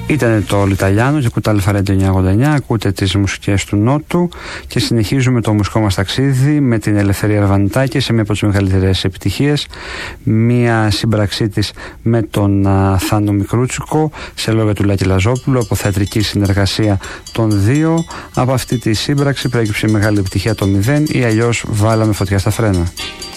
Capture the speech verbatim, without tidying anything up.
Ήταν το L'Italiano και ακούτε Αλφα Ρέντιο εννιακόσια ογδόντα εννιά, ακούτε τις μουσικές του Νότου και συνεχίζουμε το μουσικό μας ταξίδι με την Ελευθερία Αρβανιτάκη σε μία από τις μεγαλύτερες επιτυχίες, μία σύμπραξή της με τον α, Θάνο Μικρούτσικο σε λόγια του Λάκη Λαζόπουλου, από θεατρική συνεργασία των δύο. Από αυτή τη σύμπραξη προέκυψε η μεγάλη επιτυχία το μηδέν ή αλλιώς Βάλαμε φωτιά στα φρένα.